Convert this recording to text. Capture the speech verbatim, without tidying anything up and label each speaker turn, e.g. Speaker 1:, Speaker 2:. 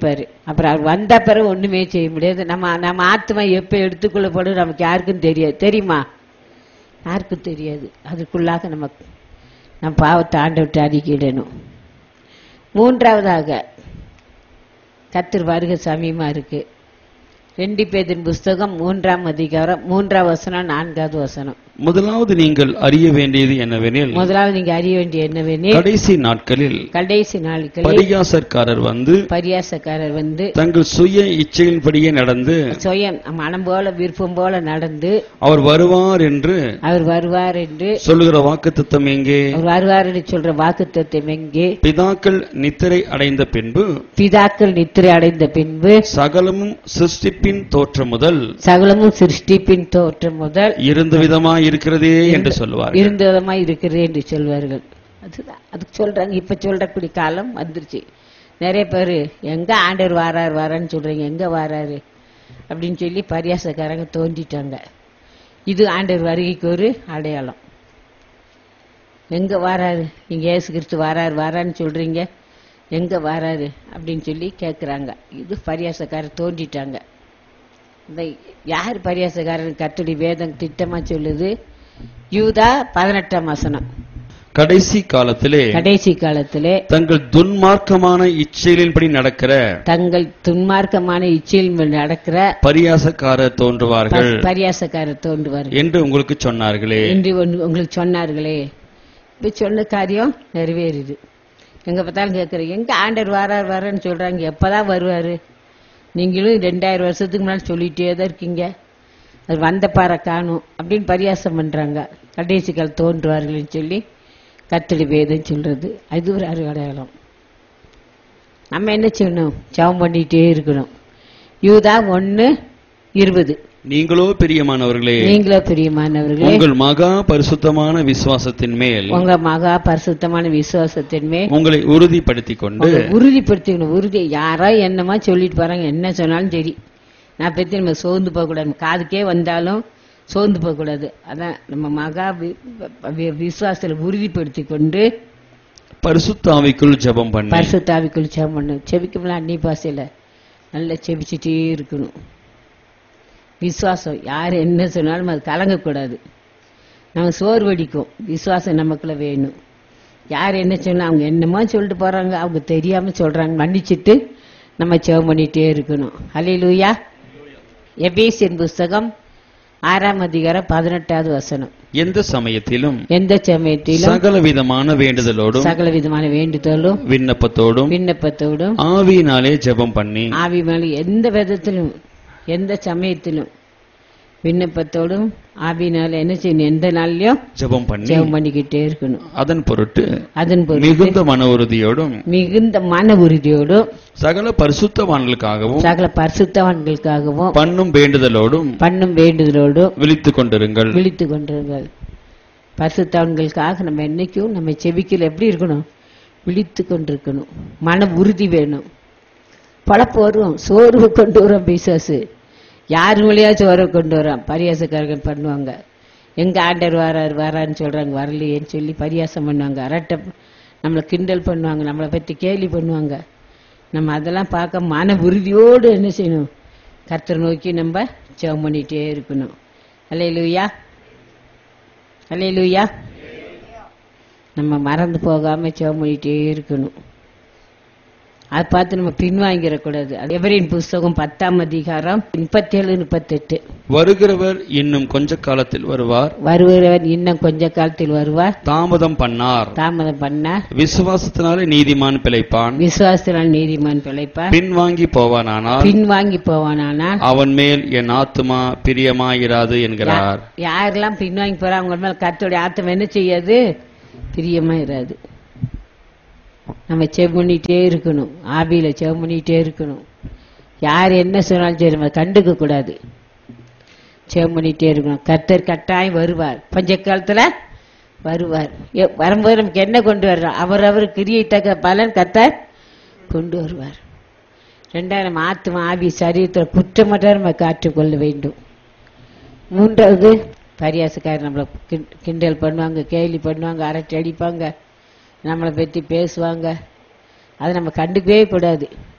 Speaker 1: இருப்பாரு. அப்புறம் அவர் வந்த பிறகு ஒண்ணுமே செய்ய முடியாது. நம்ம நம்ம ஆத்மா எப்ப எடுத்துக்கொள்ளப்படும் நமக்கு யாருக்கும் தெரியாது. தெரியுமா? யாருக்கும் தெரியாது. அதுக்குள்ளாக நம்ம நம்ம பாவத்தை ஆண்டவர்கிட்ட அறிக்கையிடணும். மூன்றாவதாக கர்த்தர் வருகை சமீபமா இருக்கு. ரெண்டு பேதின் புஸ்தகம் மூன்றாம் அதிகாரம் மூன்றாம் வசனம் நான்காவது வசனம்.
Speaker 2: முதலாவது நீங்கள் அறிய வேண்டியது என்னவெனில்
Speaker 1: முதலாவது நீங்க அறிய வேண்டிய என்னவெனில்
Speaker 2: கடைசி நாட்களில்
Speaker 1: கடைசி நாட்களில்
Speaker 2: பரியாசக்காரர் வந்து
Speaker 1: பரியாசக்காரர் வந்து
Speaker 2: தங்கள் சுய இச்சையின்படியே நடந்து
Speaker 1: சுயம் மனம் போல விருப்பம் போல நடந்து
Speaker 2: அவர் வருவார் என்று
Speaker 1: அவர் வருவார் என்று
Speaker 2: சொல்லுகிற வாக்குத்தத்தம் எங்கே?
Speaker 1: அவர் வருவார் என்று சொல்ற வாக்குத்தத்தம் எங்கே?
Speaker 2: பிதாக்கள் நித்திரை அடைந்த பின்பு
Speaker 1: பிதாக்கள் நித்திரை அடைந்த பின்பு
Speaker 2: சகலமும் சிருஷ்டிப்பின் தோற்றம் முதல்
Speaker 1: சகலமும் சிருஷ்டிப்பின் தோற்றம் முதல்
Speaker 2: இருந்த விதமாய் இருக்கிறதே என்று சொல்லுவார்கள்.
Speaker 1: இருந்த விதமாய் இருக்கிறது என்று சொல்வார்கள். அதுதான் அதுக்கு சொல்றாங்க. இப்ப சொல்றக்கூடிய காலம் வந்துருச்சு. நிறைய பேரு எங்க ஆண்டவர் வாராரு வாரான்னு சொல்றீங்க, எங்க வாராரு அப்படின்னு சொல்லி பரியாசக்காரங்க தோண்டிட்டாங்க. இது ஆண்டவர் வருகைக்கு ஒரு அடையாளம். எங்க வாராரு, நீங்க இயேசு கிறிஸ்து வாராரு வாரான்னு சொல்றீங்க, எங்க வாராரு அப்படின்னு சொல்லி கேட்கிறாங்க. இது பரியாசக்காரர் தோண்டிட்டாங்க. இந்த யார் பரியாசக்காரன்? கர்த்தருடைய வேதம் திட்டமா சொல்லுது. யூதா பதினெட்டாம் வசனம்.
Speaker 2: கடைசி காலத்திலே
Speaker 1: கடைசி காலத்திலே
Speaker 2: தங்கள் துன்மார்க்கமான இச்சைகளின்படி நடக்கிற
Speaker 1: தங்கள் துன்மார்க்கமான இச்சையில் நடக்கிற
Speaker 2: பரியாசக்காரர் தோன்றுவார்கள்
Speaker 1: பரியாசக்காரர் தோன்றுவார்கள்
Speaker 2: என்று உங்களுக்கு சொன்னார்களே
Speaker 1: என்று உங்களுக்கு சொன்னார்களே. இப்ப சொன்ன காரியம் நிறைவேறுது. எங்க பார்த்தாலும் கேட்கறேன், எங்க ஆண்டவர் வாரார் வாரான்னு சொல்றாங்க, எப்பதான் வருவாரு? நீங்களும் ரெண்டாயிரம் வருஷத்துக்கு முன்னாடி சொல்லிட்டே தான் இருக்கீங்க, அது வந்த பாறை காணும் அப்படின்னு பரியாசம் பண்றாங்க. கடைசி கால தோன்றுவார்கள் சொல்லி கர்த்தருடைய வேதம் சொல்றது. அது ஒரு அடையாளம். நம்ம என்ன செய்யணும்? ஜெபம் பண்ணிட்டே இருக்கணும். யூதா ஒன்னு இருபது.
Speaker 2: நீங்களோ பிரியமானவர்களே
Speaker 1: நீங்களோ பிரியமானவர்களே
Speaker 2: உங்கள் மகா பரிசுத்தமான விசுவாசத்தின் மேல்
Speaker 1: உங்க மகா பரிசுத்தமான விசுவாசத்தின் மேல்
Speaker 2: உங்களை உறுதிப்படுத்திக் கொண்டு
Speaker 1: உறுதிப்படுத்திக்கணும். உறுதி யாரோ என்னமா சொல்லிட்டு போறாங்க, என்ன சொன்னாலும் சரி, நான் பத்தி நம்ம சோர்ந்து போக கூடாது. காதுக்கே வந்தாலும் சோர்ந்து போக கூடாது. அதான் நம்ம மகா விசுவாசத்துல உறுதிப்படுத்தி கொண்டு
Speaker 2: பரிசுத்த ஆவிக்குள் ஜெபம் பண்ணி
Speaker 1: பரிசுத்த ஆவிக்குள் ஜெபம் பண்ணணும். செபிக்கல அன்னி பாசையில நல்லா செபிச்சுட்டே இருக்கணும். விசுவாசம் யாரு என்ன சொன்னாலும் அது கலங்கக்கூடாது. நம்ம சோர்வடிக்கும். விசுவாசம் நமக்குள்ள வேணும். யார் என்ன சொன்னா அவங்க என்னமோ சொல்லிட்டு போறாங்க, அவங்க தெரியாம சொல்றாங்க, மன்னிச்சுட்டு நம்ம ஜெபம் பண்ணிட்டே இருக்கணும். ஹல்லேலூயா. எபேசியர் புஸ்தகம் ஆறாம் அதிகாரம் பதினெட்டாவது வசனம்.
Speaker 2: எந்த சமயத்திலும்
Speaker 1: எந்த சமயத்திலும்
Speaker 2: சகல விதமான வேண்டுதலோடும்
Speaker 1: சகல விதமான வேண்டுதலும்
Speaker 2: விண்ணப்பத்தோடும்
Speaker 1: விண்ணப்பத்தோடும்
Speaker 2: ஆவியினாலே ஜெபம் பண்ணி
Speaker 1: ஆவி மேலே எந்த விதத்திலும் எந்த சமயத்திலும் விண்ணப்பத்தோடும் ஆவியினால என்ன செய்யணும்? எந்த நாள்லயும்
Speaker 2: ஜெபம் பண்ணி
Speaker 1: ஜெபம் பண்ணிக்கிட்டே இருக்கணும்.
Speaker 2: அதன் பொருட்டு
Speaker 1: அதன் பொருட்டு
Speaker 2: மிகுந்த மன உறுதியோடும்
Speaker 1: மிகுந்த மன உறுதியோடும்
Speaker 2: சகல பரிசுத்தவான்களுக்காகவும்
Speaker 1: சகல பரிசுத்தவான்களுக்காகவும்
Speaker 2: பண்ணும் வேண்டுதலோடும்
Speaker 1: பண்ணும் வேண்டுதலோடும்
Speaker 2: விழித்துக் கொண்டிருங்கள்
Speaker 1: விழித்துக் கொண்டிருங்கள். பரிசுத்தவான்களுக்காக நம்ம என்னைக்கும் நம்ம செபிக்கல எப்படி இருக்கணும்? விழித்து கொண்டிருக்கணும். மன உறுதி வேணும். பழப்பு வரும், சோர்வு கொண்டு வரும் பிசாசு. யார் வழியா சோர்வை கொண்டு வரோம்? பரியாசக்காரர்கள் பண்ணுவாங்க. எங்க ஆண்டவர் வாராரு வாரான்னு சொல்றாங்க, வரலையேன்னு சொல்லி பரியாசம் பண்ணுவாங்க. அரட்டை நம்மளை கிண்டல் பண்ணுவாங்க, நம்மளை பத்தி கேலி பண்ணுவாங்க. நம்ம அதெல்லாம் பார்க்க மன உறுதியோடு என்ன செய்யணும்? கர்த்தரை நோக்கி நம்ம ஜெபம் பண்ணிட்டே இருக்கணும். அல்லேலூயா, அல்லேலூயா. நம்ம மறந்து போகாம ஜெபம் பண்ணிட்டே இருக்கணும். அதை பார்த்து நம்ம பின்வாங்கிடக்கூடாது. எபிரேயர் புஸ்தகம் பத்தாம் அதிகாரம் முப்பத்தி ஏழு முப்பத்தி எட்டு.
Speaker 2: வருகிறவர் இன்னும் கொஞ்ச காலத்தில் வருவார்,
Speaker 1: வருகிறவர் இன்னும் கொஞ்ச காலத்தில் வருவார்,
Speaker 2: தாமதம் பண்ணார்
Speaker 1: தாமதம் பண்ணார்,
Speaker 2: விசுவாசத்தினாலே நீதிமான் பிழைப்பான்,
Speaker 1: விசுவாசத்தினால் நீதிமான் பிழைப்பார்,
Speaker 2: பின்வாங்கி போவானானால்
Speaker 1: பின்வாங்கி போவானானால்
Speaker 2: அவன் மேல் என் ஆத்துமா பிரியமாயிராது என்கிறார்.
Speaker 1: யாரெல்லாம் பின்வாங்கி போறா அவங்க மேல கர்த்தருடைய ஆத்துமா என்ன செய்யாது? பிரியமா இராது. நம்ம செவ் பண்ணிட்டே இருக்கணும். ஆவியில செவ் பண்ணிட்டே இருக்கணும். யார் என்ன சொன்னாலும் சரி நம்ம கண்டுக்க கூடாது. செவ் பண்ணிட்டே இருக்கணும். கர்த்தர் கட்டாயம் வருவார். பஞ்ச காலத்துல வருவார். வரும்போது நமக்கு என்ன கொண்டு வர்றோம்? அவர் அவர் கிரியை தக்க பலன் கர்த்தர் கொண்டு வருவார். ரெண்டாவது நம்ம ஆத்மா ஆவி சரீரத்தில் குற்றமற்ற நம்ம காற்றுக்கொள்ள வேண்டும். மூன்றாவது பரியாசக்காரர் நம்மளை கிண்டல் பண்ணுவாங்க, கேலி பண்ணுவாங்க, அரட்டை அடிப்பாங்க, நம்மளை பற்றி பேசுவாங்க. அதை நம்ம கண்டுக்கவே கூடாது.